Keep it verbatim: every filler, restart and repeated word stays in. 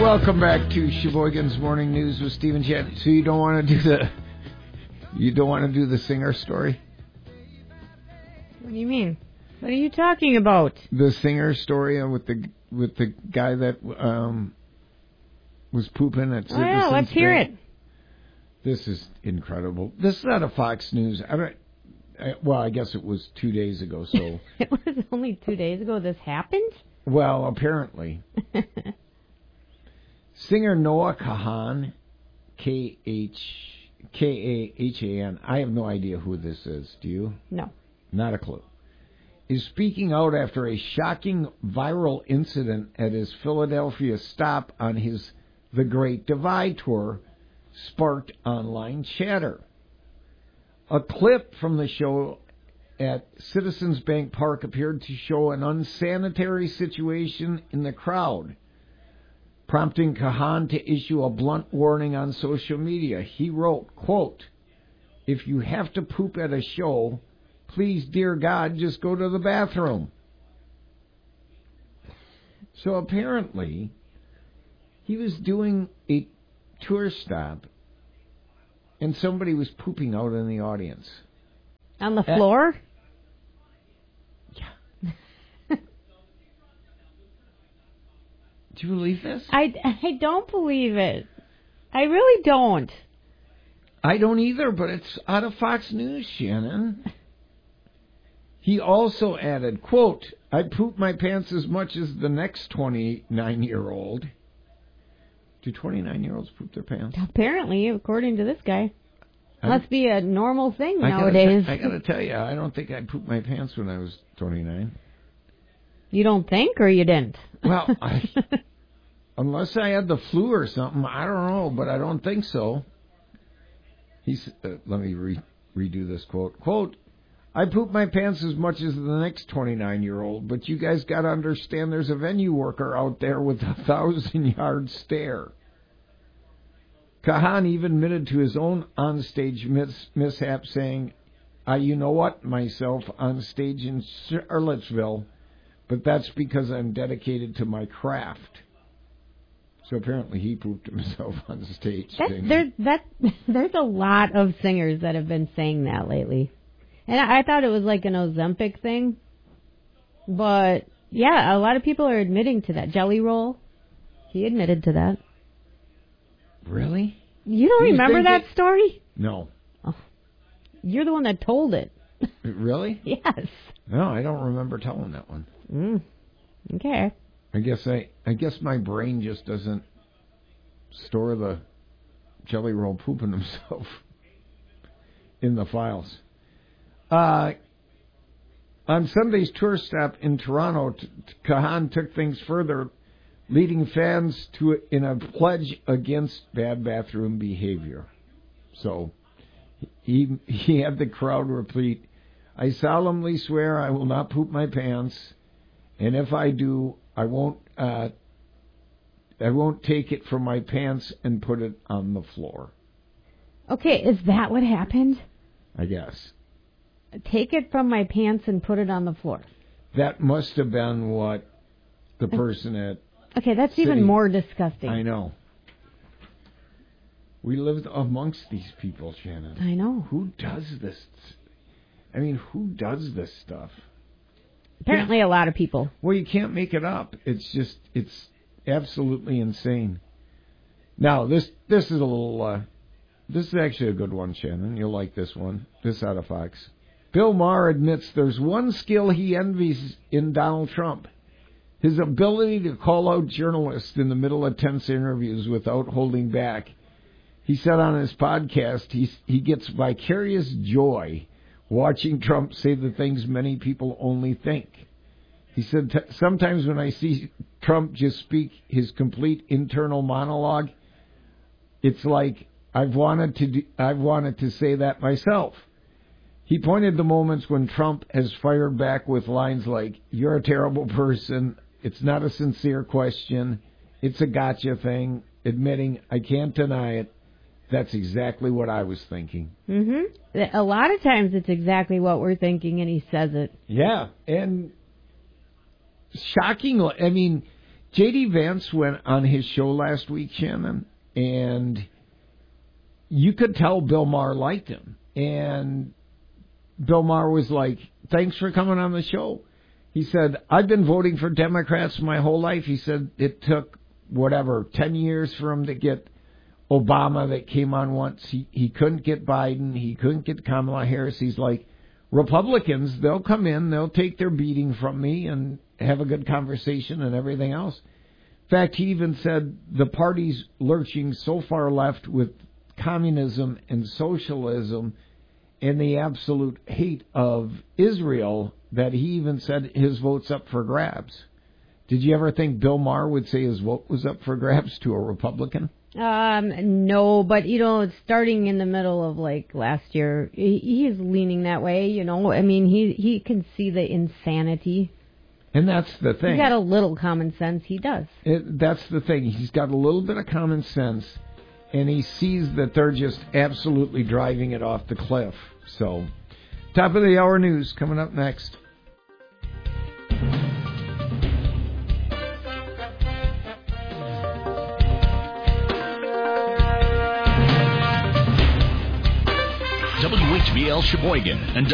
welcome back to Sheboygan's Morning News with Stephen Chan. So you don't want to do the you don't want to do the singer story? What do you mean? What are you talking about? The singer story with the with the guy that um, was pooping at Citizens Oh yeah, let's hear Bank. it. This is incredible. This is out of Fox News. I don't. I, well, I guess it was two days ago. So it was only two days ago this happened? Well, apparently. Singer Noah Kahan, K H K A H A N. I have no idea who this is. Do you? No. Not a clue. Is speaking out after a shocking viral incident at his Philadelphia stop on his The Great Divide tour sparked online chatter. A clip from the show at Citizens Bank Park appeared to show an unsanitary situation in the crowd, prompting Kahan to issue a blunt warning on social media. He wrote, quote, "If you have to poop at a show, please, dear God, just go to the bathroom." So apparently, he was doing a tour stop, and somebody was pooping out in the audience. On the floor? Yeah. Do you believe this? I, I don't believe it. I really don't. I don't either, but it's out of Fox News, Shannon. He also added, quote, "I poop my pants as much as the next twenty-nine-year-old. Do twenty-nine-year-olds poop their pants? Apparently, according to this guy. I, Must be a normal thing I nowadays. Gotta t- I got to tell you, I don't think I pooped my pants when I was twenty-nine. You don't think, or you didn't? Well, I, unless I had the flu or something, I don't know, but I don't think so. He's, uh, let me re- redo this quote. Quote, "I poop my pants as much as the next twenty-nine-year-old, but you guys got to understand there's a venue worker out there with a thousand-yard stare." Kahan even admitted to his own onstage mis- mishap, saying, uh, you know what, myself on stage in Charlottesville, but that's because I'm dedicated to my craft. So apparently he pooped himself on stage. That, there, that, there's a lot of singers that have been saying that lately. And I, I thought it was like an Ozempic thing. But, yeah, a lot of people are admitting to that. Jelly Roll, he admitted to that. Really? You don't you remember that it? story? No. Oh, you're the one that told it. Really? Yes. No, I don't remember telling that one. Mm. Okay. I guess I, I guess my brain just doesn't store the Jelly Roll pooping himself in the files. Uh, on Sunday's tour stop in Toronto, t- t- Kahan took things further, leading fans to in a pledge against bad bathroom behavior. So he he had the crowd repeat, "I solemnly swear I will not poop my pants, and if I do, I won't uh, I won't take it from my pants and put it on the floor." Okay, is that what happened? I guess. Take it from my pants and put it on the floor. That must have been what the person at Okay, that's City, even more disgusting. I know. We lived amongst these people, Shannon. I know. Who does this? I mean, who does this stuff? Apparently a lot of people. Well, you can't make it up. It's just, it's absolutely insane. Now, this this is a little, uh, this is actually a good one, Shannon. You'll like this one. This out of Fox. Bill Maher admits there's one skill he envies in Donald Trump. His ability to call out journalists in the middle of tense interviews without holding back. He said on his podcast he, he gets vicarious joy watching Trump say the things many people only think. He said, t- sometimes when I see Trump just speak his complete internal monologue, it's like I've wanted to do, I've wanted to say that myself. He pointed to moments when Trump has fired back with lines like, "You're a terrible person. It's not a sincere question. It's a gotcha thing," admitting, "I can't deny it. That's exactly what I was thinking." Mm-hmm. A lot of times it's exactly what we're thinking, and he says it. Yeah, and shockingly, I mean, J D. Vance went on his show last week, Shannon, and you could tell Bill Maher liked him. And Bill Maher was like, thanks for coming on the show. He said, I've been voting for Democrats my whole life. He said it took, whatever, ten years for him to get Obama that came on once. He, he couldn't get Biden. He couldn't get Kamala Harris. He's like, Republicans, they'll come in, they'll take their beating from me and have a good conversation and everything else. In fact, he even said the party's lurching so far left with communism and socialism and the absolute hate of Israel that he even said his vote's up for grabs. Did you ever think Bill Maher would say his vote was up for grabs to a Republican? Um, no, but, you know, starting in the middle of, like, last year, he, he's leaning that way, you know. I mean, he, he can see the insanity. And that's the thing. He's got a little common sense. He does. It, that's the thing. He's got a little bit of common sense, and he sees that they're just absolutely driving it off the cliff. So, top of the hour news coming up next. W H B L Sheboygan and